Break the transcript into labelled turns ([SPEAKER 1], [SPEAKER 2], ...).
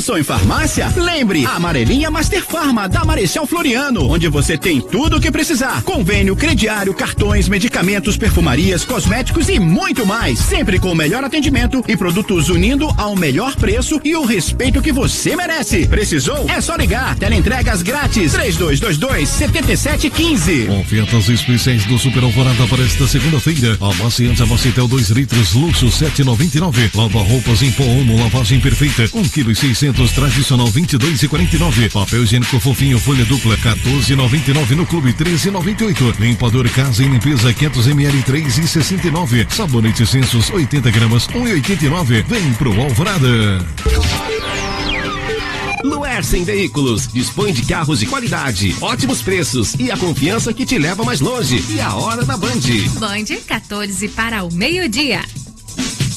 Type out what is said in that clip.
[SPEAKER 1] Pensou em farmácia? Lembre, a Amarelinha Master Farma da Marechal Floriano, onde você tem tudo o que precisar. Convênio, crediário, cartões, medicamentos, perfumarias, cosméticos e muito mais. Sempre com o melhor atendimento e produtos unindo ao melhor preço e o respeito que você merece. Precisou? É só ligar. Teleentregas grátis 3222-7715.
[SPEAKER 2] Ofertas especiais do Super Alvorada para esta segunda-feira. Amaciante Amacitel 2 litros, luxo 7,99. Lava roupas em pó Omo, lavagem perfeita 1,6 kg, tradicional 22,49. Papel higiênico fofinho, folha dupla 14,99 no clube 13,98. Limpador casa e limpeza 500 ml 3,69. Sabonete Sensos 80 gramas 1,89. Vem pro Alvorada.
[SPEAKER 3] Luersen Veículos dispõe de carros de qualidade, ótimos preços e a confiança que te leva mais longe. E a hora da Band.
[SPEAKER 4] Band 14 para o meio-dia.